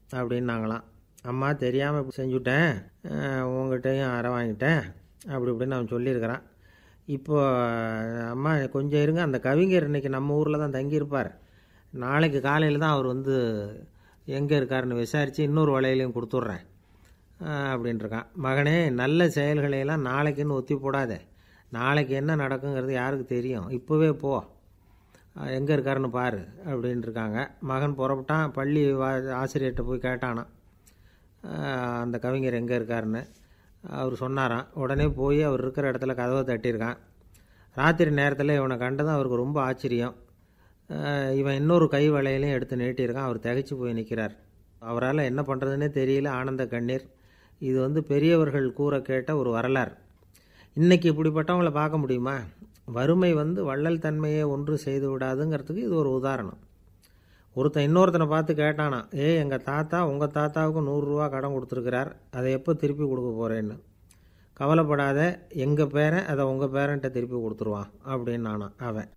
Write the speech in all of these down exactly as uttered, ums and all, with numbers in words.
அப்படின்னாங்களாம். அம்மா தெரியாமல் செஞ்சுட்டேன், உங்கள்கிட்டையும் அரை வாங்கிட்டேன் அப்படி இப்படின்னு அவன் சொல்லியிருக்கிறான். இப்போது அம்மா கொஞ்சம் இருங்க, அந்த கவிஞர் இன்றைக்கி நம்ம ஊரில் தான் தங்கியிருப்பார், நாளைக்கு காலையில் தான் அவர் வந்து எங்கே இருக்காருன்னு விசாரித்து இன்னொரு வலையிலையும் கொடுத்துட்றேன் அப்படின்ட்டுருக்கான். மகனே, நல்ல செயல்களையெல்லாம் நாளைக்குன்னு ஒத்தி போடாதே, நாளைக்கு என்ன நடக்குங்கிறது யாருக்கு தெரியும், இப்போவே போ, எங்கே இருக்காருன்னு பாரு அப்படின்ட்டுருக்காங்க. மகன் புறப்பட்டான், பள்ளி வா ஆசிரியர்கிட்ட போய் கேட்டானா அந்த கவிஞர் எங்கே இருக்காருன்னு. அவர் சொன்னாராம். உடனே போய் அவர் இருக்கிற இடத்துல கதவை தட்டியிருக்கான். ராத்திரி நேரத்தில் இவனை கண்டதும் அவருக்கு ரொம்ப ஆச்சரியம். இவன் இன்னொரு கை வளையலையும் எடுத்து நீட்டியிருக்கான். அவர் திகைச்சு போய் நிற்கிறார். அவரால் என்ன பண்ணுறதுன்னே தெரியல, ஆனந்த கண்ணீர். இது வந்து பெரியவர்கள் கூற கேட்ட ஒரு வரலாறு. இன்றைக்கி இப்படிப்பட்டவங்களை பார்க்க முடியுமா? வறுமை வந்து வள்ளல் தன்மையை ஒன்று செய்து விடாதுங்கிறதுக்கு இது ஒரு உதாரணம். ஒருத்தன் இன்னொருத்தனை பார்த்து கேட்டானா, ஏ எங்கள் தாத்தா உங்கள் தாத்தாவுக்கு நூறுரூவா கடன் கொடுத்துருக்கிறார், அதை எப்போ திருப்பி கொடுக்க போகிறேன்னு. கவலைப்படாத, எங்கள் பேரன் அதை உங்கள் பேரன்ட்ட திருப்பி கொடுத்துருவான் அப்படின்னு நானா அவன்.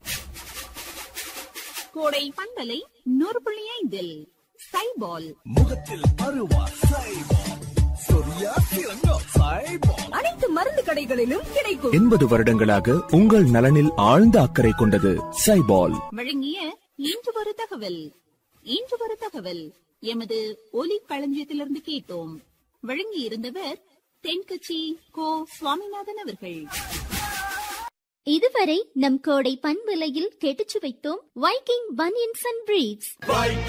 கோடை பந்தலை நூறு புள்ளி ஐந்தில் சைபால் முகத்தில் அருவா சைபால், சொரியா சிறங்கோ சைபால், அனைத்து மருந்து கடைகளிலும் கிடைக்கும். எண்பது வருடங்களாக உங்கள் நலனில் ஆழ்ந்த அக்கறை கொண்டது சைபால். வழங்கிய இன்று ஒரு தகவல். இன்று ஒரு தகவல் எமது ஒலி களஞ்சியத்திலிருந்து கேட்டோம். வழங்கி இருந்தவர் தென்கட்சி கோ சுவாமிநாதன் அவர்கள். இதுவரை நம் கோடை பண்பலையில் கெட்டுச்சு வைத்தோம் வைக்கிங் பனியன்ஸ் அண்ட் பிரீவ்ஸ்.